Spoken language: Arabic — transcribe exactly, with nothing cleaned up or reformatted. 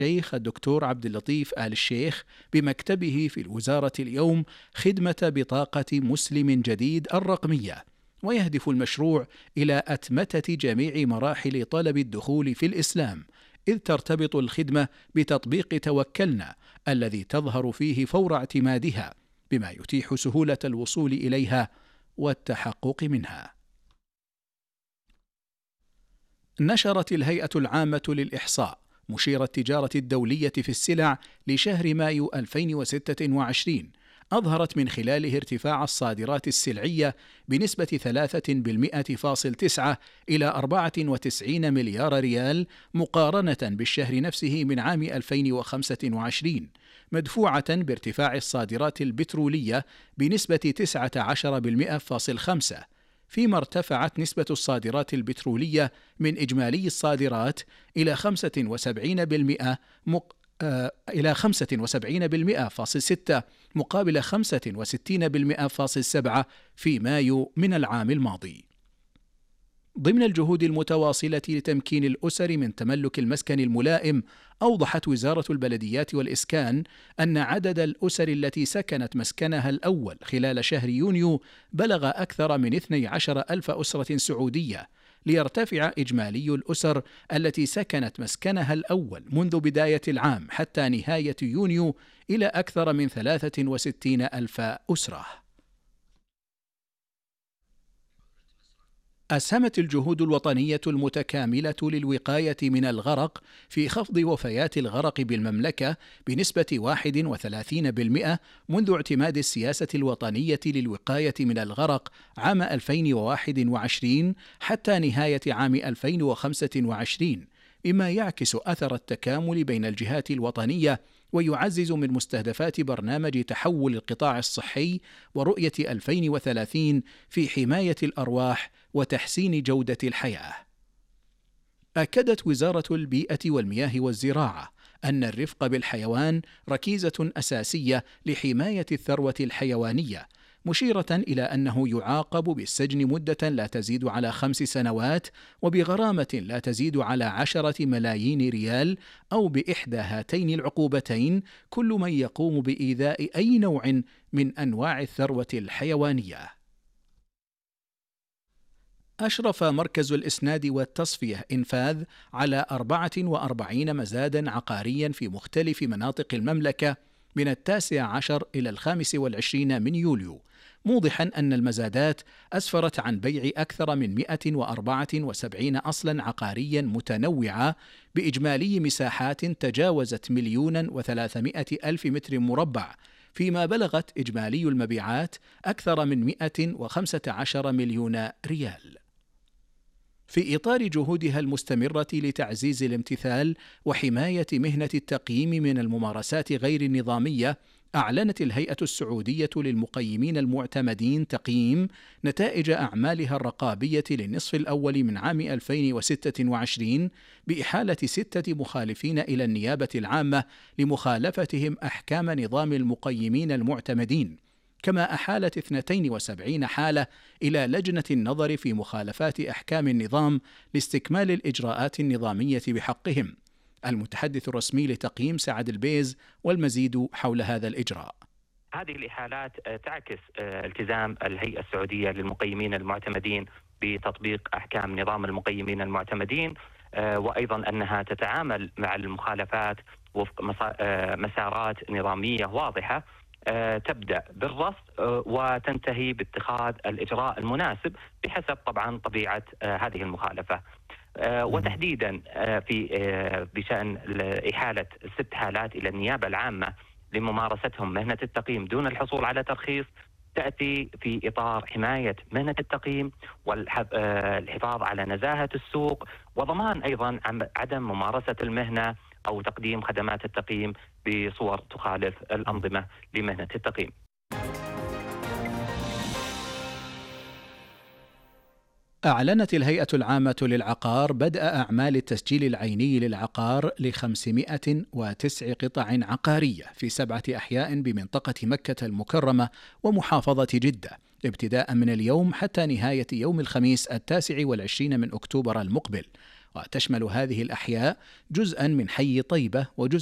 الشيخ الدكتور عبد اللطيف آل الشيخ بمكتبه في الوزارة اليوم خدمة بطاقة مسلم جديد الرقمية، ويهدف المشروع إلى أتمتة جميع مراحل طلب الدخول في الإسلام، إذ ترتبط الخدمة بتطبيق توكلنا الذي تظهر فيه فور اعتمادها، بما يتيح سهولة الوصول إليها والتحقق منها. نشرت الهيئة العامة للإحصاء مشير التجارة الدولية في السلع لشهر مايو ألفين وستة وعشرين أظهرت من خلاله ارتفاع الصادرات السلعية بنسبة ثلاثة بالمئة فاصل تسعة إلى أربعة وتسعين مليار ريال مقارنة بالشهر نفسه من عام ألفين وخمسة وعشرين، مدفوعة بارتفاع الصادرات البترولية بنسبة تسعة عشر بالمئة فاصل خمسة، فيما ارتفعت نسبة الصادرات البترولية من إجمالي الصادرات إلى خمسة وسبعين بالمئة مق... آه... إلى خمسة وسبعين بالمئة فاصل ستة مقابل خمسة وستين بالمئة فاصل سبعة في مايو من العام الماضي. ضمن الجهود المتواصلة لتمكين الأسر من تملك المسكن الملائم، أوضحت وزارة البلديات والإسكان أن عدد الأسر التي سكنت مسكنها الأول خلال شهر يونيو بلغ أكثر من اثني عشر ألف أسرة سعودية، ليرتفع إجمالي الأسر التي سكنت مسكنها الأول منذ بداية العام حتى نهاية يونيو إلى أكثر من ثلاثة وستين ألف أسرة. أسهمت الجهود الوطنية المتكاملة للوقاية من الغرق في خفض وفيات الغرق بالمملكة بنسبة واحد وثلاثين بالمئة منذ اعتماد السياسة الوطنية للوقاية من الغرق عام ألفين وواحد وعشرين حتى نهاية عام ألفين وخمسة وعشرين، مما يعكس أثر التكامل بين الجهات الوطنية ويعزز من مستهدفات برنامج تحول القطاع الصحي ورؤية ألفين وثلاثين في حماية الأرواح وتحسين جودة الحياة. أكدت وزارة البيئة والمياه والزراعة أن الرفق بالحيوان ركيزة أساسية لحماية الثروة الحيوانية، مشيرة إلى أنه يعاقب بالسجن مدة لا تزيد على خمس سنوات وبغرامة لا تزيد على عشرة ملايين ريال أو بإحدى هاتين العقوبتين كل من يقوم بإيذاء أي نوع من أنواع الثروة الحيوانية. أشرف مركز الإسناد والتصفية إنفاذ على أربعة وأربعين مزادا عقاريا في مختلف مناطق المملكة من التاسع عشر إلى الخامس والعشرين من يوليو، موضحا أن المزادات أسفرت عن بيع أكثر من مئة وأربعة وسبعين أصلا عقاريا متنوعة بإجمالي مساحات تجاوزت مليونا وثلاثمائة ألف متر مربع، فيما بلغت إجمالي المبيعات أكثر من مئة وخمسة عشر مليون ريال. في إطار جهودها المستمرة لتعزيز الامتثال وحماية مهنة التقييم من الممارسات غير النظامية، أعلنت الهيئة السعودية للمقيمين المعتمدين تقييم نتائج أعمالها الرقابية للنصف الأول من عام ألفين وستة وعشرين بإحالة ستة مخالفين إلى النيابة العامة لمخالفتهم أحكام نظام المقيمين المعتمدين، كما أحالت اثنتين وسبعين حالة إلى لجنة النظر في مخالفات أحكام النظام لاستكمال الإجراءات النظامية بحقهم. المتحدث الرسمي لتقييم سعد البيز والمزيد حول هذا الإجراء. هذه الإحالات تعكس التزام الهيئة السعودية للمقيمين المعتمدين بتطبيق أحكام نظام المقيمين المعتمدين، وأيضا أنها تتعامل مع المخالفات وفق مسارات نظامية واضحة تبدأ بالرصد وتنتهي باتخاذ الإجراء المناسب بحسب طبعا طبيعة هذه المخالفة. وتحديدا في بشأن إحالة ست حالات إلى النيابة العامة لممارستهم مهنة التقييم دون الحصول على ترخيص، تأتي في إطار حماية مهنة التقييم والحفاظ على نزاهة السوق وضمان أيضا عدم ممارسة المهنة أو تقديم خدمات التقييم بصور تخالف الأنظمة لمهنة التقييم. أعلنت الهيئة العامة للعقار بدء أعمال التسجيل العيني للعقار لخمسمائة وتسع قطع عقارية في سبعة أحياء بمنطقة مكة المكرمة ومحافظة جدة، ابتداء من اليوم حتى نهاية يوم الخميس التاسع والعشرين من أكتوبر المقبل. وتشمل هذه الأحياء جزءا من حي طيبة وجزء